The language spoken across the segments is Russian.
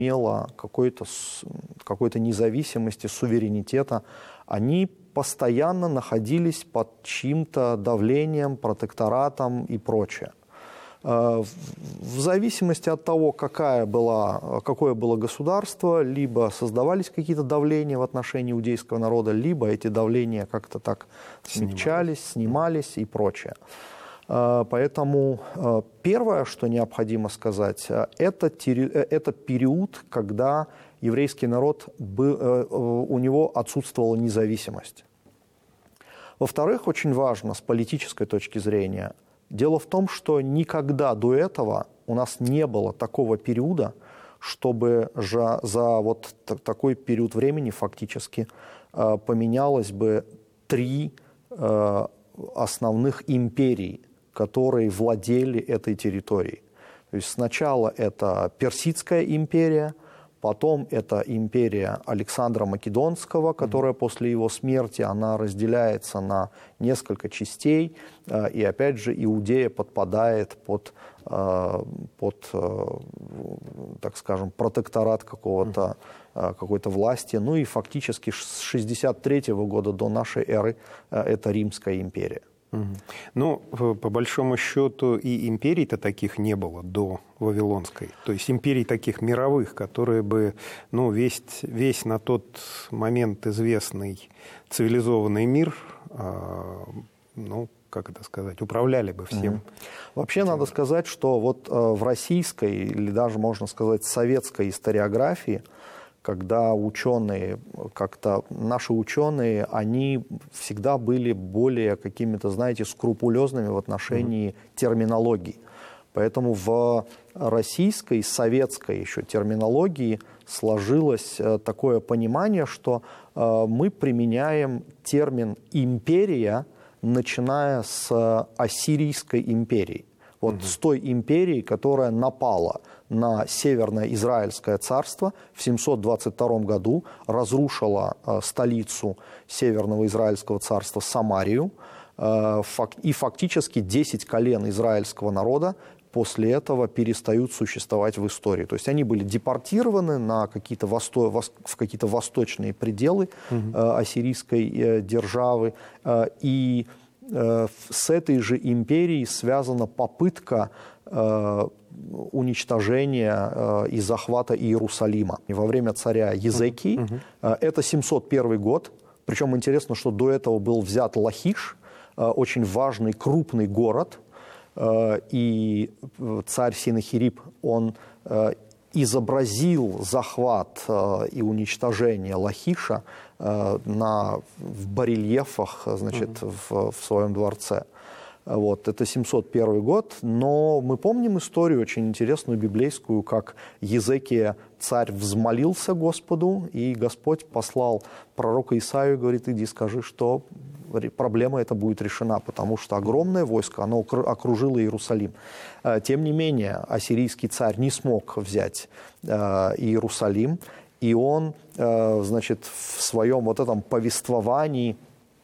имела какой-то независимости, суверенитета, они постоянно находились под чьим-то давлением, протекторатом и прочее. В зависимости от того, какое было государство, либо создавались какие-то давления в отношении иудейского народа, либо эти давления как-то так смягчались, снимались и прочее. Поэтому первое, что необходимо сказать, это период, когда еврейский народ, у него отсутствовала независимость. Во-вторых, очень важно с политической точки зрения, дело в том, что никогда до этого у нас не было такого периода, чтобы за вот такой период времени фактически поменялось бы 3 основных империи, которые владели этой территорией. То есть сначала это Персидская империя, потом это империя Александра Македонского, которая после его смерти, она разделяется на несколько частей, и опять же Иудея подпадает под так скажем, протекторат какой-то власти. Ну и фактически с 63 года до нашей эры это Римская империя. Ну, по большому счету, и империй-то таких не было до Вавилонской. То есть империй таких мировых, которые бы, ну, весь на тот момент известный цивилизованный мир, ну, как это сказать, управляли бы всем. Вообще надо сказать, что вот в российской, или даже, можно сказать, советской историографии, когда наши ученые, они всегда были более какими-то, знаете, скрупулезными в отношении терминологии. Поэтому в российской, советской еще терминологии сложилось такое понимание, что мы применяем термин «империя», начиная с Ассирийской империи. Вот с той империи, которая напала на Северное Израильское царство в 722 году, разрушила столицу Северного Израильского царства Самарию, и фактически 10 колен израильского народа после этого перестают существовать в истории. То есть они были депортированы в какие-то восточные пределы ассирийской державы, и с этой же империей связана попытка уничтожения и захвата Иерусалима во время царя Езекии. Это 701 год. Причем интересно, что до этого был взят Лахиш, очень важный крупный город. И царь Синахирип, он изобразил захват и уничтожение Лахиша в барельефах, значит, в своем дворце. Вот, это 701 год, но мы помним историю очень интересную, библейскую, как Езекия, царь, взмолился Господу, и Господь послал пророка Исаию и говорит: иди скажи, что проблема эта будет решена, потому что огромное войско, оно окружило Иерусалим. Тем не менее, ассирийский царь не смог взять Иерусалим, и он, значит, в своем вот этом повествовании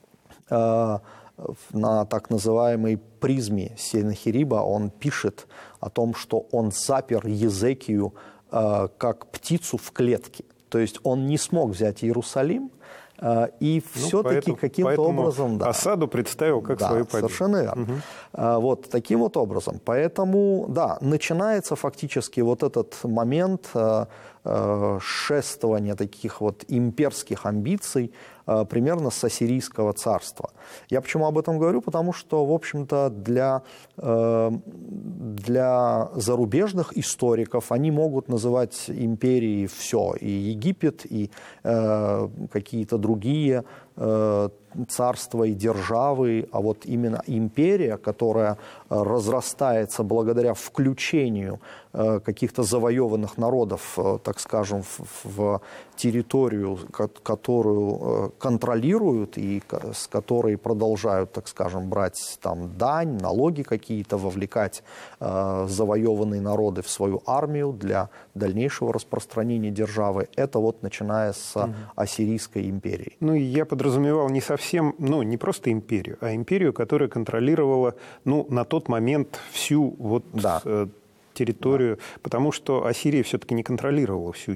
на так называемой призме Сенахириба он пишет о том, что он запер Езекию как птицу в клетке. То есть он не смог взять Иерусалим, и все-таки каким-то образом... Да, осаду представил как свою победу. Совершенно верно. Вот таким вот образом. Поэтому, да, начинается фактически вот этот момент шествования таких вот имперских амбиций примерно с Ассирийского царства. Я почему об этом говорю? Потому что, в общем-то, для зарубежных историков они могут называть империей все. И Египет, и какие-то другие царства и державы, а вот именно империя, которая разрастается благодаря включению каких-то завоеванных народов, так скажем, в территорию, которую контролируют и с которой продолжают, так скажем, брать там дань, налоги какие-то, вовлекать завоеванные народы в свою армию для дальнейшего распространения державы. Это вот начиная с Ассирийской империи. Ну, я подразумевал не совсем, ну, не просто империю, а империю, которая контролировала, ну, на тот момент всю вот... Да. территорию, потому что Ассирия все-таки не контролировала всю